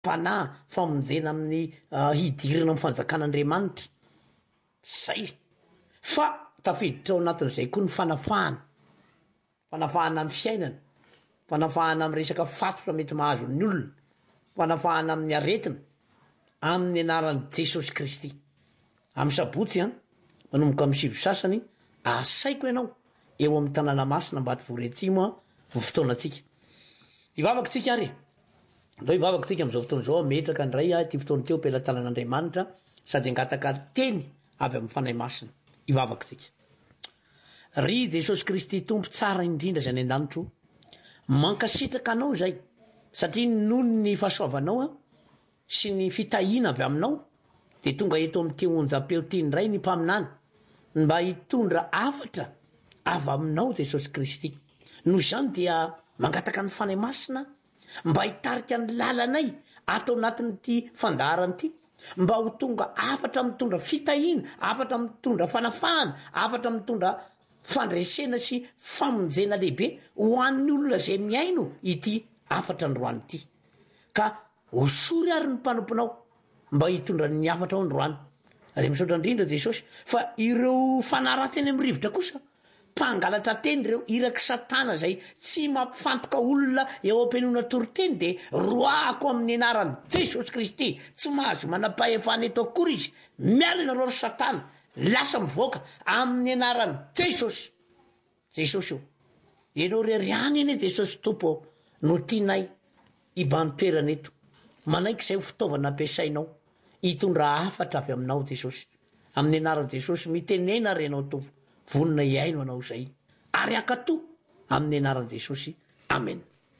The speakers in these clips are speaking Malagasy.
mpanahy famonjena amin'ny hidirana amin'ny fanjakan'Andriamanitra zay fa tafiditra ao anatin'izay koa ny fanafahana amin'ny fiainana, fanafahana amin'ny resaka fatotra mety mahazo ny olona, fanafahana amin'ny aretina amin'ny anaran'i Jesosy Kristy. Amin'ny sabotsy manomboka amin'ny 7 sasany asaiko ianao eo amin'ny tanàna masina mba ty vorentsimo ny fotoanantsika. Ivavaka tsika ary andao ivavaka tsika am'izao fotoana zao ametraka ndray ty fotoana teo pelatanan'Andriamanitra sady angataka teny avy amin'ny fanahy masina. Ivavaka tsika. Ry Jesosy Kristy tompo tsara indrindra zay any an-danitro, mankasitraka anao zay satria noho ny fahasoavanao sy ny fitahiana avy aminao de tonga eto amin'ty onjam-peo ty ndray ny mpaminany mba hitondra afatra avy aminao Jesosy Kristy. Noho izany dia mangataka ny fanahy masina mba hitarika ny lalanay ato anatin'ity fandaharana ity, mba ho tonga afatra mitondra fitahiana, afatra mitondra fanafahana, afatra mitondra fandresena sy famonjena lehibe ho an'ny olona zay miaino ity afatra androany ity. Ka osory ary ny mpanomponao mba hitondra ny afatra ao androany. Ary misaotra indrindra Jesosy fa ireo fanaratsy any amin'ny rivotra kosa mpangalatra teny reo iraky satana zay tsy mampifantoka olona eo am-penona toroteny de roako amin'ny anaran'i Jesosy Kristy tsy mahazo manam-pahefana eto akory izy. Miala ianareo ry satana, lasa mivoaka amin'ny anaran'i Jesosy. Jesosy io ianao riariany eny Jesosy tompo no tianay ibantoerana eto, manaiky zay ho fitaovana ampiasainao hitondra afatra avy aminao Jesosy. Amin'ny anaran'i Jesosy mitenena ary ianao tompo, vonona iaino anao zay ary akato amin'ny anaran'i Jesosy. Amen.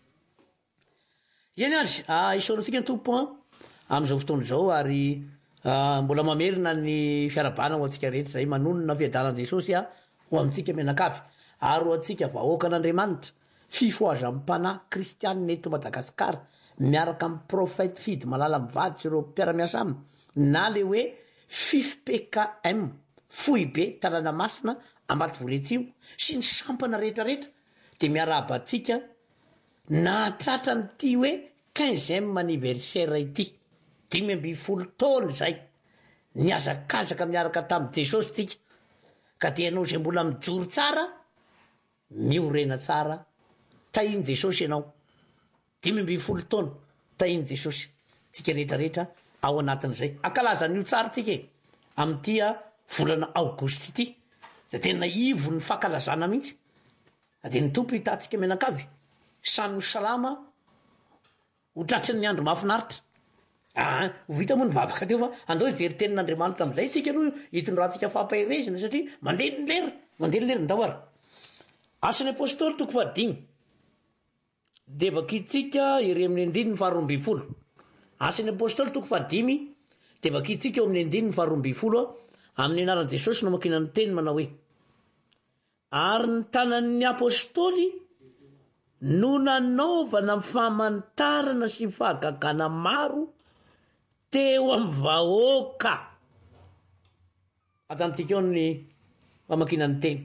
Eny ary isaorantsika ny tompo am'izao fotoana zao ary mbola mamerina ny fiarabana ho antsika rehetra zay manonona fiadanan'i Jesosy ho amintsika menakavy ary ho antsika vahoaka an'Andriamanitra fifoazam-panahy kristianina eto Madagasikara miaraka amin'ny profety Fidy Malala mivady sy ireo mpiara-miasa aminy na le hoe FIFPKM Foibe Tanàna Masina Ambatovoretsivo sy ny sampana rehetrarehetra de miarahabantsika nahatratra nyty hoe 15e anniversaire ity, 15 taona zay niazakazaka miaraka tamin'i Jesosy tsika. Ka de ianao zay mbola mijoro tsara, miorena tsara, tahiny Jesosy ianao. 15 taona tahiny Jesosy tsika rehetrarehetra ao anatin'izay. Ankalazan'io tsara tsika amin'ty volana aogositra ity da tena ivo ny fankalazana mihitsy. De ny tompo hitantsika menakavy samy ho salama ho tratry ny andro mahafinaritra. Ho vita moa ny vavaka teo fa andao ijery tenin'Andriamanitra am'izay tsika aloha hitondrantsika fampahirezana satria mandeha ny lera ndao ary. Asan'ny apôstôly toko 5 de vakitsika ery amin'ny 2:12. Asan'ny apôstôly toko 5 de vakitsika eo amin'ny 2:12 amin'ny anaran'i Jesosy no makina ny teny manao hoe: ary ny tanan'ny apôstôly no nanaovana famantarana sy fahagagana maro teo amin'ny vahoaka. Atantsika eo ny famakina ny teny.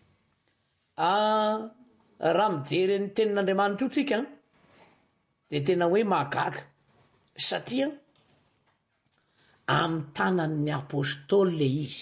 Raha mijery ny tenin'Andriamanitra io tsika de tena hoe mahagaga satria amin'ny tanan'ny apôstôly le izy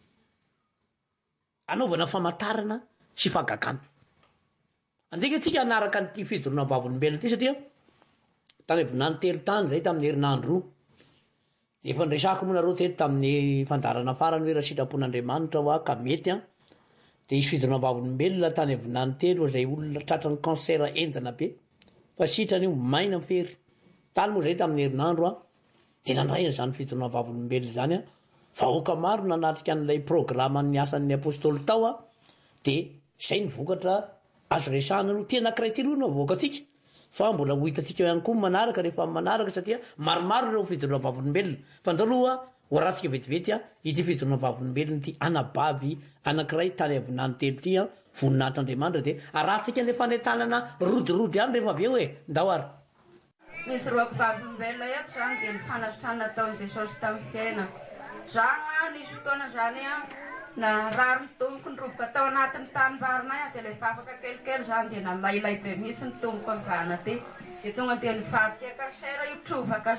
anaovana famantarana sy fahagagana. Andika tsika anaraka nyty fijoroana vavolombelona ity satria tany voninahiny telo tany zay tamin'ny herinandro de efa nresako moa nareo teto tamin'ny fandarana farany hoe raha sitrapon'Andriamanitra ho ka mety de isy fijoroana vavolombelona tany voninahiny telo zay olona tratrany cancer endana be fa sitrany io maina fery tany moa zay tamin'ny herinandro de nandraina zany fijoroana vavolombelona zany vahoaka maro nanatrika an'ilay programan'ny asan'ny apôstôly tao de zay ny vokatra azo resahana no tena anankiray ty aloha no avoaka atsika fa mbola ho hitatsika ihany koa manaraka rehefa manaraka satria maromaro ireo fijoroana vavolombelona fa andao aloha ho ratsika vetivety ity fijoroana vavolombelona ty anabavy anankiray tany avinany telo ty voninahitr'Andriamanitra de aratsika ny fanentanana rodirody any rehefa aveo ndao ary. Nisy roako vavolombelona eto zany de ny fanasitrana nataon'i Jesosy tamin'ny fiainako. Zany nisy fotoana zany na rary ny tomboko ny roboka tao anatin'ny tanivaronay de le afaka kelikely zany de nalailay be mihitsy ny tomboko amin'ny vahana ty dia tonga dia nivadika kasera io trovaka